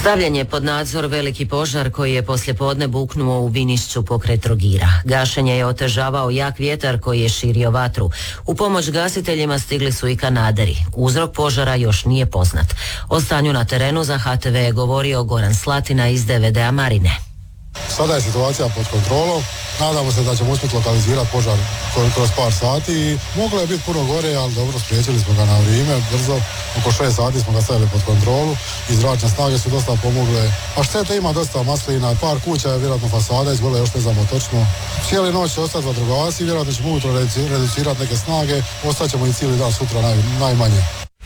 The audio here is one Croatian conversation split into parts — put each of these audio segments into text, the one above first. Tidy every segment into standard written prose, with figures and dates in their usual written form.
Stavljen je pod nadzor veliki požar koji je poslijepodne buknuo u Vinišću pokraj Trogira. Gašenje je otežavao jak vjetar koji je širio vatru. U pomoć gasiteljima stigli su i kanaderi. Uzrok požara još nije poznat. O stanju na terenu za HTV je govorio Goran Slatina iz DVD-a Marine. Sada je situacija pod kontrolom. Nadamo se da ćemo uspjeti lokalizirati požar kroz par sati i moglo je biti puno gore, ali dobro, spriječili smo ga na vrijeme, brzo. Oko 6 sati smo ga stavili pod kontrolu i zračne snage su dosta pomogle. A štete ima dosta maslina, par kuća je vjerojatno fasada izgole, još ne znamo točno. Cijeli noć će ostati vatrogasci, vjerojatno ćemo ujutro reducirati neke snage, ostaćemo i cijeli dan sutra najmanje.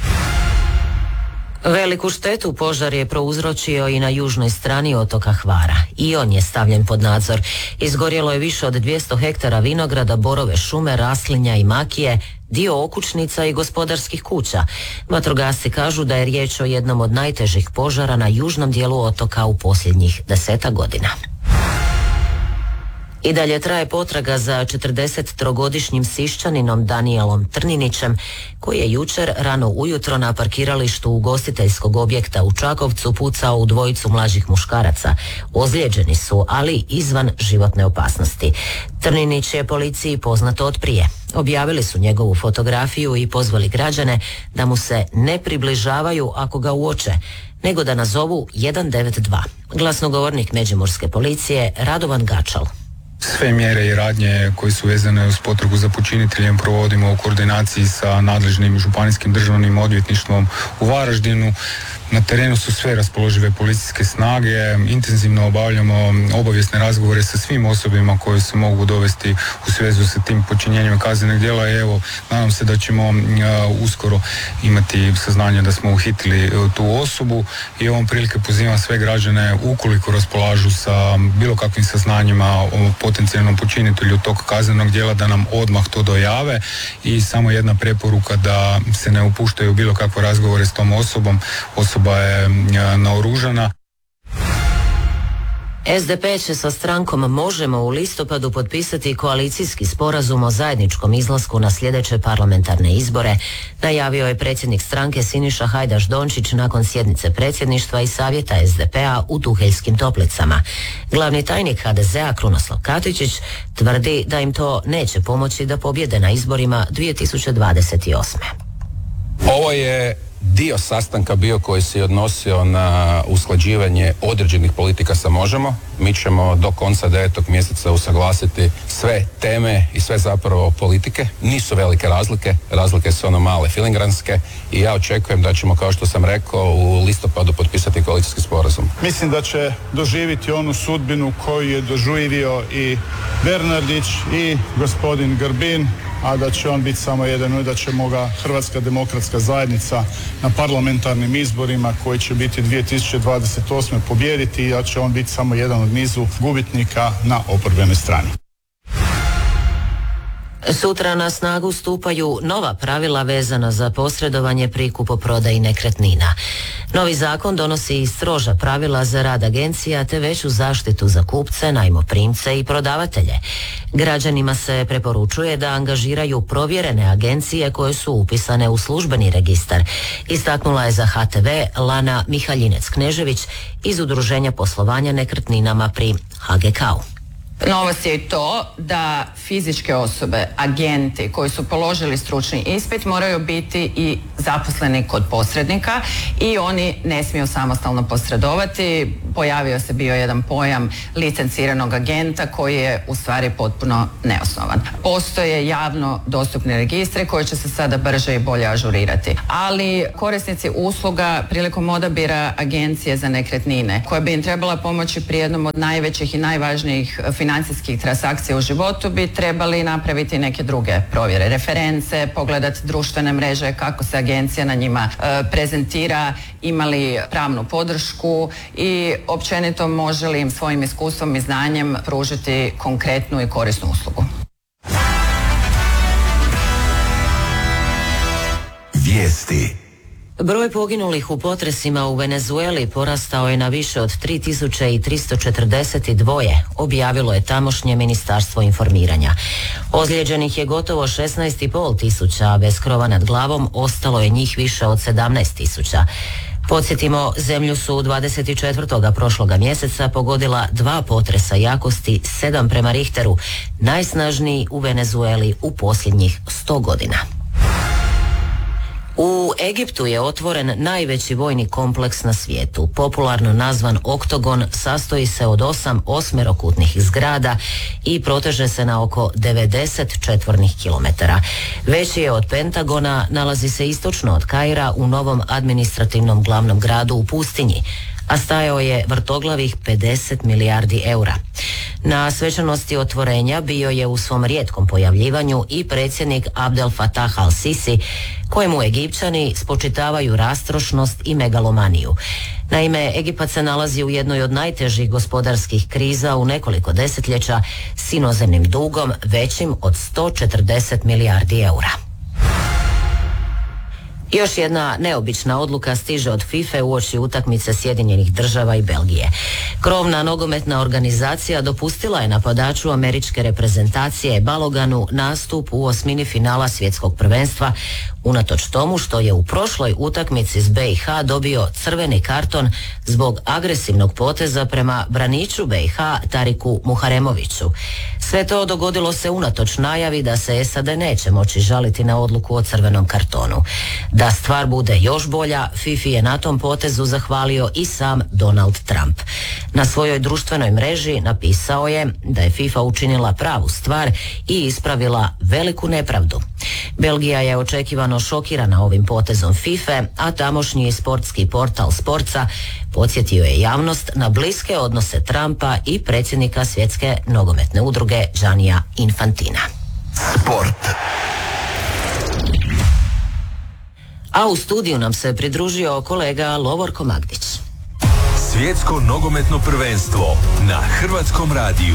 Veliku štetu požar je prouzročio i na južnoj strani otoka Hvara. I on je stavljen pod nadzor. Izgorjelo je više od 200 hektara vinograda, borove šume, raslinja i makije, dio okućnica i gospodarskih kuća. Vatrogasci kažu da je riječ o jednom od najtežih požara na južnom dijelu otoka u posljednjih 10 godina. I dalje traje potraga za 43-godišnjim Siščaninom Danielom Trninićem, koji je jučer rano ujutro na parkiralištu ugostiteljskog objekta u Čakovcu pucao u dvojicu mlađih muškaraca. Ozlijeđeni su, ali izvan životne opasnosti. Trninić je policiji poznat od prije. Objavili su njegovu fotografiju i pozvali građane da mu se ne približavaju ako ga uoče, nego da nazovu 192. Glasnogovornik Međimurske policije Radovan Gačal. Sve mjere i radnje koje su vezane uz potragu za počiniteljem provodimo u koordinaciji sa nadležnim županijskim državnim odvjetništvom u Varaždinu. Na terenu su sve raspoložive policijske snage, intenzivno obavljamo obavijesne razgovore sa svim osobama koje se mogu dovesti u svezu sa tim počinjenjem kaznenih djela i evo, nadam se da ćemo uskoro imati saznanje da smo uhitili tu osobu i ovom prilike pozivam sve građane ukoliko raspolažu sa bilo kakvim saznanjima o potencijalnom počinitelju tog kaznenog djela da nam odmah to dojave i samo jedna preporuka da se ne upuštaju u bilo kakve razgovore s tom osobom. Osoba je naoružana. SDP će sa strankom Možemo u listopadu potpisati koalicijski sporazum o zajedničkom izlasku na sljedeće parlamentarne izbore, najavio je predsjednik stranke Siniša Hajdaš Dončić nakon sjednice predsjedništva i savjeta SDP-a u Tuheljskim Toplicama. Glavni tajnik HDZ-a Krunoslav Katičić tvrdi da im to neće pomoći da pobjede na izborima 2028. Ovo je dio sastanka bio koji se odnosio na usklađivanje određenih politika sa Možemo. Mi ćemo do konca 9. mjeseca usaglasiti sve teme i sve zapravo politike. Nisu velike razlike su ono male filingranske i ja očekujem da ćemo, kao što sam rekao, u listopadu potpisati koalicijski sporazum. Mislim da će doživjeti onu sudbinu koju je doživio i Bernardić i gospodin Grbin, a da će on biti samo jedan i da ćemo ga Hrvatska demokratska zajednica na parlamentarnim izborima koji će biti 2028. pobijediti i da će on biti samo jedan od nizu gubitnika na oporbenoj strani. Sutra na snagu stupaju nova pravila vezana za posredovanje pri kupoprodaji nekretnina. Novi zakon donosi i stroža pravila za rad agencija te veću zaštitu za kupce, najmoprimce i prodavatelje. Građanima se preporučuje da angažiraju provjerene agencije koje su upisane u službeni registar. Istaknula je za HTV Lana Mihaljinec-Knežević iz Udruženja poslovanja nekretninama pri HGK-u. Novost je i to da fizičke osobe, agenti koji su položili stručni ispit moraju biti i zaposleni kod posrednika i oni ne smiju samostalno posredovati. Pojavio se bio jedan pojam licenciranog agenta koji je u stvari potpuno neosnovan. Postoje javno dostupni registri koji će se sada brže i bolje ažurirati. Ali korisnici usluga prilikom odabira agencije za nekretnine koja bi im trebala pomoći pri jednom od najvećih i najvažnijih financijskih transakcija u životu bi trebali napraviti neke druge provjere, reference, pogledati društvene mreže, kako se agencija na njima prezentira, imali pravnu podršku i općenito može li im svojim iskustvom i znanjem pružiti konkretnu i korisnu uslugu. Vijesti. Broj poginulih u potresima u Venezueli porastao je na više od 3342, objavilo je tamošnje ministarstvo informiranja. Ozlijeđenih je gotovo 16.500, a bez krova nad glavom ostalo je njih više od 17.000. Podsjetimo, zemlju su 24. prošloga mjeseca pogodila 2 potresa jakosti 7 prema Richteru, najsnažniji u Venezueli u posljednjih 100 godina. U Egiptu je otvoren najveći vojni kompleks na svijetu. Popularno nazvan Oktogon, sastoji se od 8 osmerokutnih zgrada i proteže se na oko 90 četvornih kilometara. Veći je od Pentagona, nalazi se istočno od Kaira u novom administrativnom glavnom gradu u pustinji, a stajao je vrtoglavih 50 milijardi eura. Na svečanosti otvorenja bio je u svom rijetkom pojavljivanju i predsjednik Abdel Fattah al-Sisi, kojemu Egipćani spočitavaju rastrošnost i megalomaniju. Naime, Egipat se nalazi u jednoj od najtežih gospodarskih kriza u nekoliko desetljeća s inozemnim dugom većim od 140 milijardi eura. Još jedna neobična odluka stiže od FIFA uoči utakmice Sjedinjenih Država i Belgije. Krovna nogometna organizacija dopustila je napadaču američke reprezentacije Baloganu nastup u osmini finala svjetskog prvenstva, unatoč tomu što je u prošloj utakmici s BiH dobio crveni karton zbog agresivnog poteza prema braniču BiH Tariku Muharemoviću. Sve to dogodilo se unatoč najavi da se SAD neće moći žaliti na odluku o crvenom kartonu. Da stvar bude još bolja, FIFA je na tom potezu zahvalio i sam Donald Trump. Na svojoj društvenoj mreži napisao je da je FIFA učinila pravu stvar i ispravila veliku nepravdu. Belgija je očekivano šokirana ovim potezom FIFA, a tamošnji sportski portal Sportsa podsjetio je javnost na bliske odnose Trumpa i predsjednika Svjetske nogometne udruge Giannija Infantina. Sport. A u studiju nam se pridružio kolega Lovorko Magdić. Svjetsko nogometno prvenstvo na Hrvatskom radiju.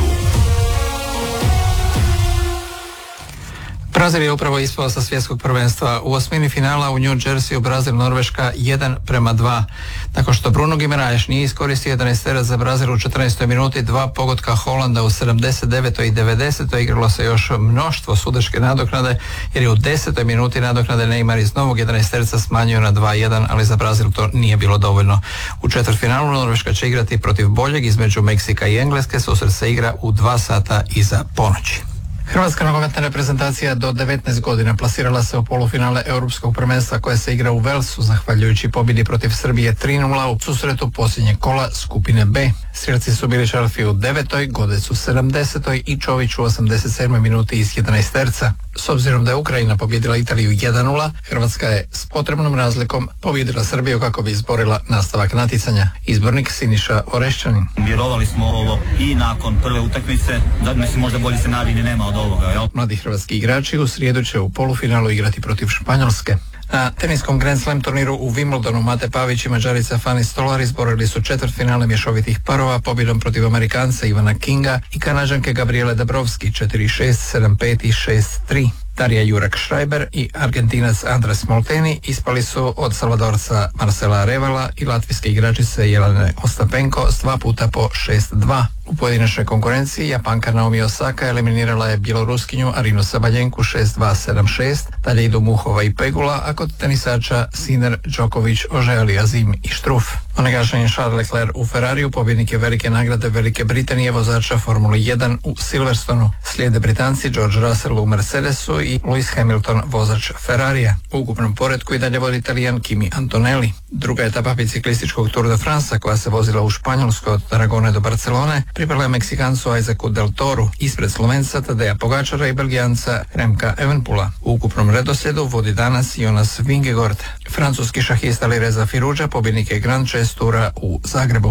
Brazil je upravo ispao sa svjetskog prvenstva. U osmini finala u New Jerseyu Brazil-Norveška 1:2. Nakon što Bruno Guimaraes nije iskoristio 11 za Brazil u 14. minuti, 2 pogotka Holanda u 79. i 90. igralo se još mnoštvo sudačke nadoknade, jer je u 10. minuti nadoknade Neymar iz novog 11 smanjio na 2:1, ali za Brazil to nije bilo dovoljno. U četvrtfinalu Norveška će igrati protiv boljeg između Meksika i Engleske, susret se igra u 2 sata iza ponoći. Hrvatska nogometna reprezentacija do 19 godina plasirala se u polufinale Europskog prvenstva koje se igra u Velsu, zahvaljujući pobjedi protiv Srbije 3:0 u susretu posljednjeg kola skupine B. Strijelci su bili Šarfi u 9. Godec u 70. i Čović u 87. minuti iz 11 terca. S obzirom da je Ukrajina pobjedila Italiju 1:0, Hrvatska je s potrebnom razlikom pobjedila Srbiju kako bi izborila nastavak natjecanja. Izbornik Siniša Orešćanin. Vjerovali smo ovo i nakon prve utakmice, da mislim možda bolji scenarij ni nema od ovoga. Jel? Mladi hrvatski igrači u srijedu će u polufinalu igrati protiv Španjolske. Na teniskom Grand Slam turniru u Wimbledonu Mate Pavić i Mađarica Fani Stolar izborili su četvrtfinale mješovitih parova pobjedom protiv Amerikanca Ivana Kinga i Kanađanke Gabriele Dabrowski 4-6, 7-5 i 6-3. Darija Jurak-Šrajber i Argentinac Andres Molteni ispali su od Salvadorca Marcela Revala i latvijske igračice Jelene Ostapenko s 2 puta po 6-2. U pojedinačnoj konkurenciji Japanka Naomi Osaka eliminirala je Bjeloruskinju Arinu Sabaljenku 6-2, 7-6. Dalje idu Muhova i Pegula, a kod tenisača Sinner, Djokovic, Ožeali, Azim i Štruf. Onegašen Charles Leclerc u Ferrariju, pobjednik je velike nagrade Velike Britanije, vozača Formule 1 u Silverstonu. Slijede Britanci George Russell u Mercedesu i Lewis Hamilton, vozač Ferrarija. U ukupnom poretku i dalje vodi Italijan Kimi Antonelli. Druga etapa biciklističkog Tour de France, koja se vozila u Španjolskoj od Tarragone do Barcelone, pripala je Meksikancu Isaacu Del Toru, ispred Slovenca Tadeja Pogačara i Belgijanca Remka Evenpula. U ukupnom redoslijedu vodi danas Jonas Vingegaard. Francuski šahist Alireza Firuđa pobjednik je Grand Chess Tura u Zagrebu.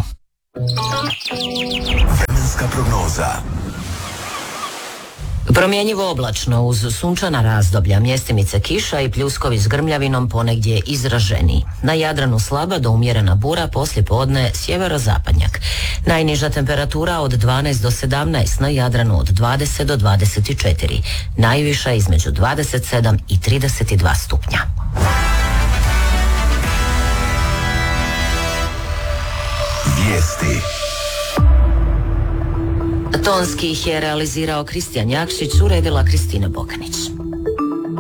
Vremenska prognoza. Promjenjivo oblačno uz sunčana razdoblja, mjestimice kiša i pljuskovi s grmljavinom ponegdje izraženiji. Na Jadranu slaba do umjerena bura, poslije podne sjeverozapadnjak. Najniža temperatura od 12 do 17, na Jadranu od 20 do 24. Najviša između 27 i 32 stupnja. Vijesti. Tonski ih je realizirao Kristijan Jakšić, uredila Kristina Bokanić.